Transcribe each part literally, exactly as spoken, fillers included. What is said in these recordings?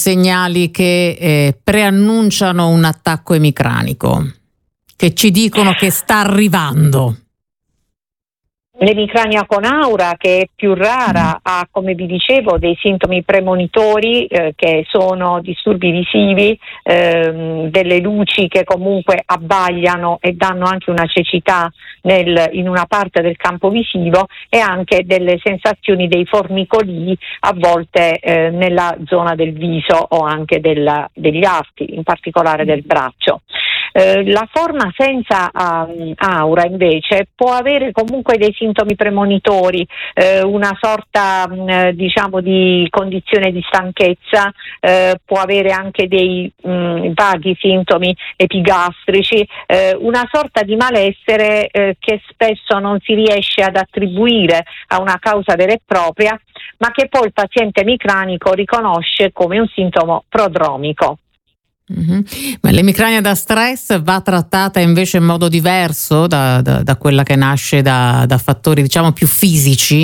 segnali che eh, preannunciano un attacco emicranico, che ci dicono che sta arrivando? L'emicrania con aura, che è più rara, ha, come vi dicevo, dei sintomi premonitori eh, che sono disturbi visivi, ehm, delle luci che comunque abbagliano e danno anche una cecità nel, in una parte del campo visivo, e anche delle sensazioni dei formicolii a volte eh, nella zona del viso o anche del, degli arti, in particolare del braccio. Eh, la forma senza um, aura invece può avere comunque dei sintomi premonitori, eh, una sorta mh, diciamo di condizione di stanchezza, eh, può avere anche dei mh, vaghi sintomi epigastrici, eh, una sorta di malessere eh, che spesso non si riesce ad attribuire a una causa vera e propria, ma che poi il paziente emicranico riconosce come un sintomo prodromico. Mm-hmm. Ma l'emicrania da stress va trattata invece in modo diverso da, da, da quella che nasce da, da fattori, diciamo, più fisici?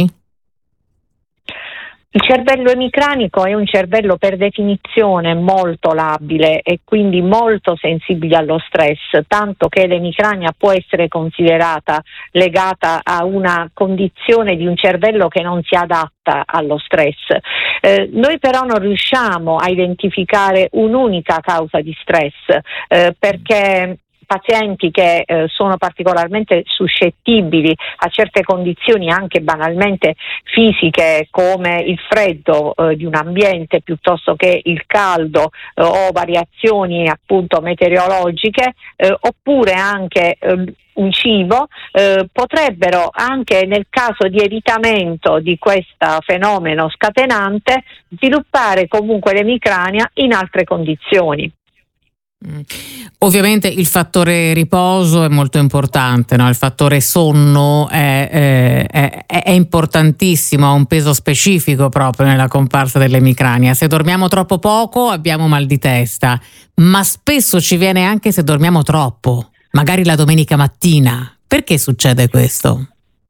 Il cervello emicranico è un cervello per definizione molto labile e quindi molto sensibile allo stress, tanto che l'emicrania può essere considerata legata a una condizione di un cervello che non si adatta allo stress. Eh, noi però non riusciamo a identificare un'unica causa di stress eh, perché pazienti che eh, sono particolarmente suscettibili a certe condizioni anche banalmente fisiche, come il freddo eh, di un ambiente piuttosto che il caldo eh, o variazioni appunto meteorologiche, eh, oppure anche eh, un cibo, eh, potrebbero anche nel caso di evitamento di questo fenomeno scatenante sviluppare comunque l'emicrania in altre condizioni. Mm. Ovviamente il fattore riposo è molto importante, no? Il fattore sonno è, è, è, è importantissimo, ha un peso specifico proprio nella comparsa dell'emicrania. Se dormiamo troppo poco abbiamo mal di testa, ma spesso ci viene anche se dormiamo troppo, magari la domenica mattina. Perché succede questo?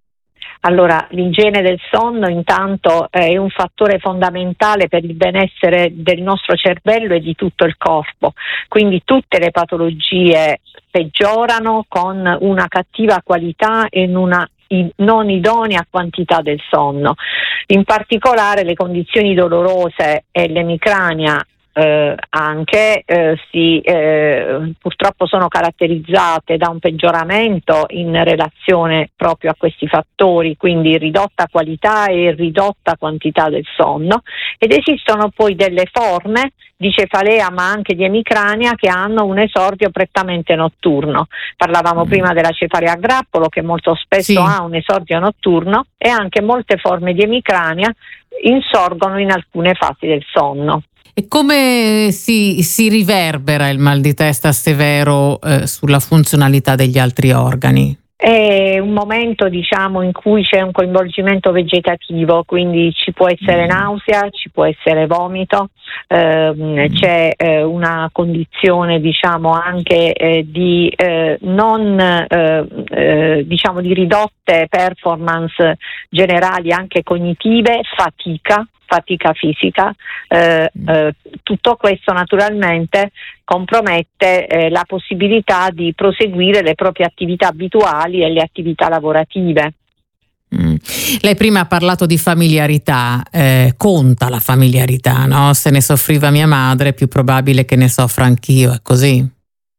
Allora, l'igiene del sonno intanto è un fattore fondamentale per il benessere del nostro cervello e di tutto il corpo, quindi tutte le patologie peggiorano con una cattiva qualità e in una non idonea quantità del sonno. In particolare le condizioni dolorose e l'emicrania Eh, anche eh, si, eh, purtroppo sono caratterizzate da un peggioramento in relazione proprio a questi fattori, quindi ridotta qualità e ridotta quantità del sonno, ed esistono poi delle forme di cefalea ma anche di emicrania che hanno un esordio prettamente notturno. Parlavamo mm. prima della cefalea a grappolo, che molto spesso sì. ha un esordio notturno, e anche molte forme di emicrania insorgono in alcune fasi del sonno. E come si, si riverbera il mal di testa severo eh, sulla funzionalità degli altri organi? È un momento, diciamo, in cui c'è un coinvolgimento vegetativo, quindi ci può essere mm. nausea, ci può essere vomito, ehm, mm. c'è eh, una condizione, diciamo, anche eh, di eh, non eh, eh, diciamo di ridotte performance generali anche cognitive, fatica. fatica fisica, eh, eh, tutto questo naturalmente compromette eh, la possibilità di proseguire le proprie attività abituali e le attività lavorative. Mm. Lei prima ha parlato di familiarità, eh, conta la familiarità, no? Se ne soffriva mia madre è più probabile che ne soffra anch'io, è così?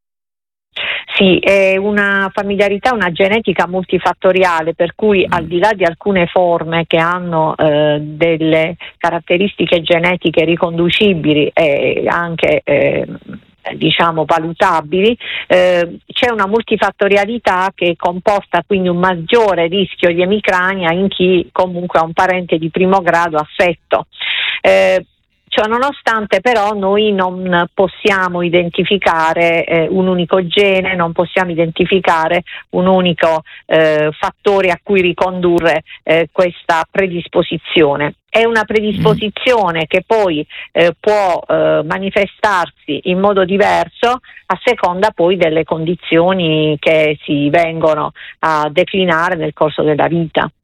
Sì, è una familiarità, una genetica multifattoriale, per cui al di là di alcune forme che hanno eh, delle caratteristiche genetiche riconducibili e anche eh, diciamo valutabili, eh, c'è una multifattorialità che comporta quindi un maggiore rischio di emicrania in chi comunque ha un parente di primo grado affetto. Eh, Cioè, nonostante però noi non possiamo identificare eh, un unico gene, non possiamo identificare un unico eh, fattore a cui ricondurre eh, questa predisposizione. È una predisposizione mm. che poi eh, può eh, manifestarsi in modo diverso a seconda poi delle condizioni che si vengono a declinare nel corso della vita.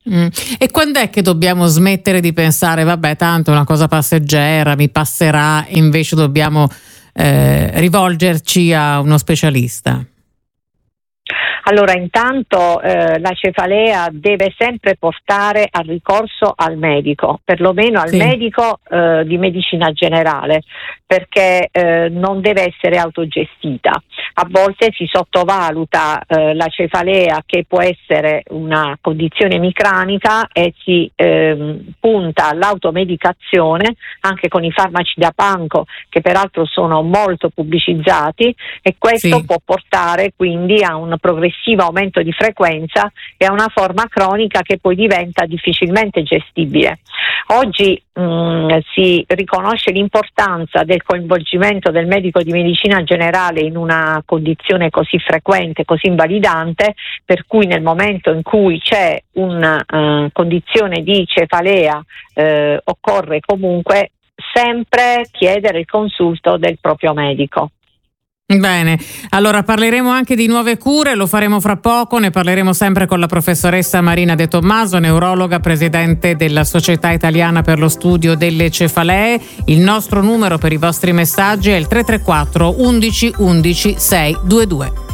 Mm. E quando è che dobbiamo smettere di pensare vabbè tanto è una cosa passeggera, mi passerà, e invece dobbiamo eh, rivolgerci a uno specialista? Allora, intanto eh, la cefalea deve sempre portare al ricorso al medico, perlomeno al sì. medico eh, di medicina generale, perché eh, non deve essere autogestita. A volte si sottovaluta eh, la cefalea, che può essere una condizione emicranica, e si eh, punta all'automedicazione anche con i farmaci da panco, che peraltro sono molto pubblicizzati, e questo sì. può portare quindi a un progressivo aumento di frequenza e a una forma cronica che poi diventa difficilmente gestibile. Oggi mh, si riconosce l'importanza del coinvolgimento del medico di medicina generale in una condizione così frequente, così invalidante, per cui nel momento in cui c'è una uh, condizione di cefalea eh, occorre comunque sempre chiedere il consulto del proprio medico. Bene, allora parleremo anche di nuove cure, lo faremo fra poco, ne parleremo sempre con la professoressa Marina De Tommaso, neurologa, presidente della Società Italiana per lo Studio delle Cefalee. Il nostro numero per i vostri messaggi è il tre tre quattro undici undici sei due due.